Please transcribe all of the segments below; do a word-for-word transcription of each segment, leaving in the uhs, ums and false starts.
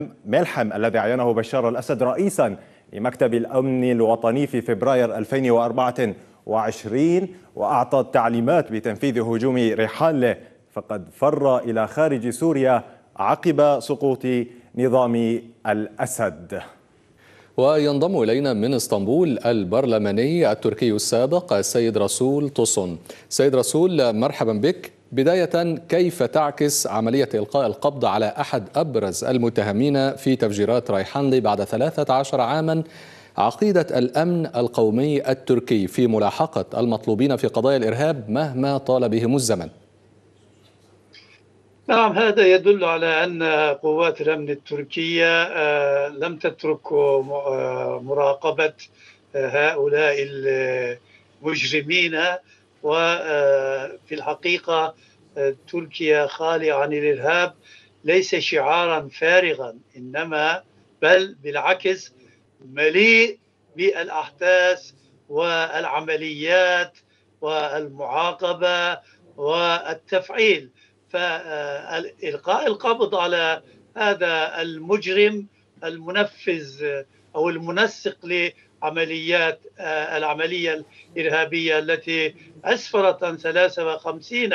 ملحم الذي عينه بشار الأسد رئيسا لمكتب الأمن الوطني في فبراير ألفين وأربعة وعشرين وأعطى التعليمات بتنفيذ هجوم ريحانله، فقد فر إلى خارج سوريا عقب سقوط نظام الأسد. وينضم إلينا من اسطنبول البرلماني التركي السابق السيد رسول توسون. سيد رسول، مرحبا بك. بداية، كيف تعكس عملية إلقاء القبض على أحد أبرز المتهمين في تفجيرات ريحانلي بعد ثلاثة عشر عاما عقيدة الأمن القومي التركي في ملاحقة المطلوبين في قضايا الإرهاب مهما طال بهم الزمن؟ نعم، هذا يدل على أن قوات الأمن التركية لم تترك مراقبة هؤلاء المجرمين، وفي الحقيقة تركيا خالية عن الإرهاب ليس شعارا فارغا، إنما بل بالعكس مليء بالأحداث والعمليات والمعاقبة والتفعيل. فإلقاء القبض على هذا المجرم المنفذ أو المنسق لعمليات العملية الإرهابية التي أسفرت عن ثلاثة وخمسين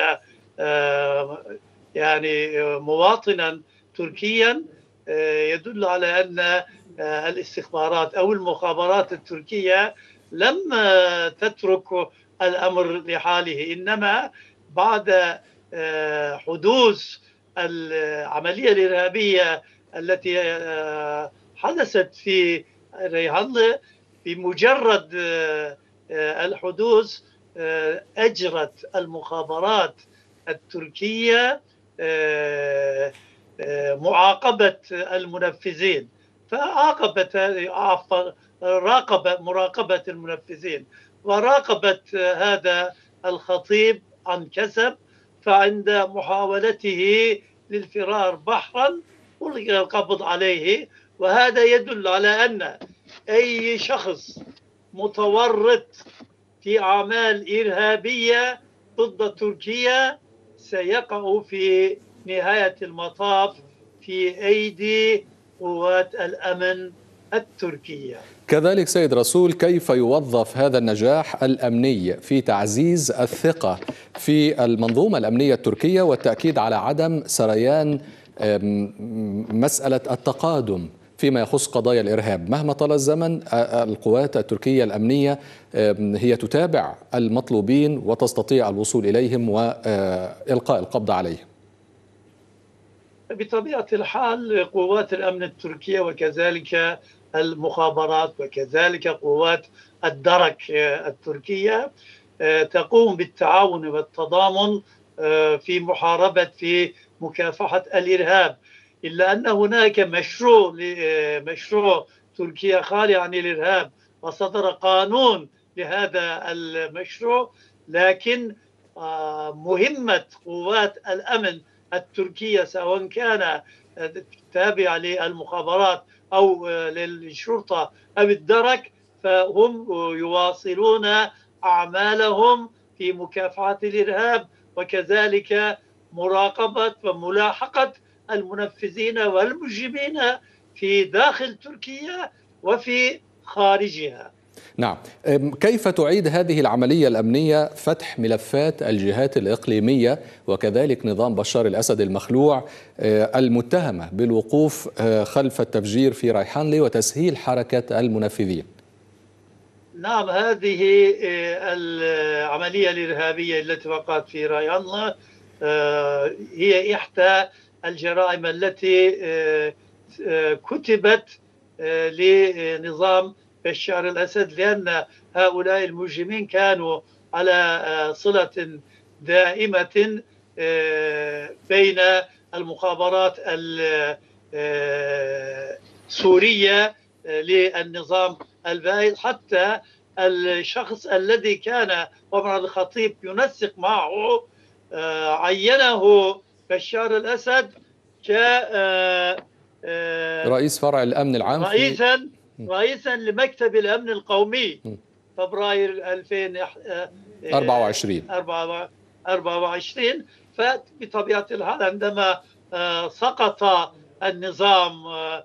يعني مواطنا تركيا، يدل على أن الاستخبارات أو المخابرات التركية لم تترك الأمر لحاله، إنما بعد حدوث العملية الإرهابية التي حدثت في ريحانلي، بمجرد الحدوث أجرت المخابرات التركية معاقبة المنفذين، فعاقبت راقب مراقبة المنفذين وراقبت هذا الخطيب عن كسب. فعند محاولته للفرار بحرا ألقي القبض عليه، وهذا يدل على أن أي شخص متورط في أعمال إرهابية ضد تركيا سيقع في نهاية المطاف في أيدي قوات الأمن التركية. كذلك سيد رسول، كيف يوظف هذا النجاح الأمني في تعزيز الثقة في المنظومة الأمنية التركية والتأكيد على عدم سريان مسألة التقادم فيما يخص قضايا الإرهاب؟ مهما طال الزمن القوات التركية الأمنية هي تتابع المطلوبين وتستطيع الوصول إليهم وإلقاء القبض عليهم. بطبيعة الحال قوات الأمن التركية وكذلك المخابرات وكذلك قوات الدرك التركية تقوم بالتعاون والتضامن في محاربة في مكافحة الإرهاب، إلا أن هناك مشروع مشروع تركيا خالي عن الإرهاب وصدر قانون لهذا المشروع، لكن مهمة قوات الأمن التركية سواء كان تابعة للمخابرات أو للشرطة أو الدرك، فهم يواصلون أعمالهم في مكافحة الإرهاب وكذلك مراقبة وملاحقة المنفذين والمجرمين في داخل تركيا وفي خارجها. نعم، كيف تعيد هذه العملية الأمنية فتح ملفات الجهات الإقليمية وكذلك نظام بشار الأسد المخلوع المتهمة بالوقوف خلف التفجير في ريحانلي وتسهيل حركة المنفذين؟ نعم، هذه العملية الإرهابية التي وقعت في ريحانلي هي إحدى الجرائم التي كتبت لنظام بشار الأسد، لأن هؤلاء المجرمين كانوا على صلة دائمة بين المخابرات السورية للنظام البائد، حتى الشخص الذي كان عمر الخطيب ينسق معه عينه بشار الأسد رئيس فرع الأمن العام رئيسا رئيسا لمكتب الأمن القومي فبراير ألفين وأربعة وعشرين. فبطبيعة الحال عندما سقط النظام